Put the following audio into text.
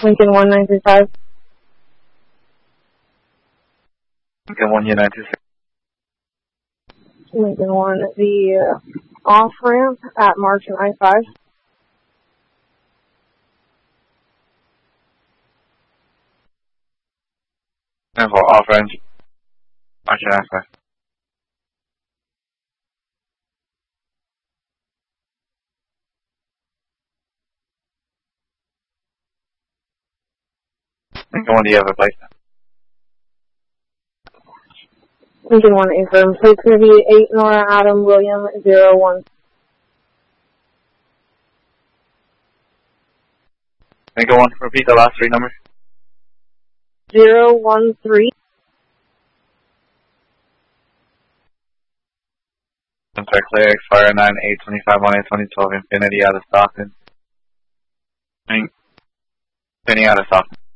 Lincoln 1935. Lincoln 1U926. Lincoln 1, the off-ramp at March and I-5. Info off range. March and I-5. Lincoln 1, do you have a placement? Lincoln 1, affirm. Plate's going to be 8 Nora Adam William 01. Lincoln 1, repeat the last three numbers. 013. Center clear, expire 9/8/25 on 8/2012, Infinity out of Stockton. Infinity out of Stockton.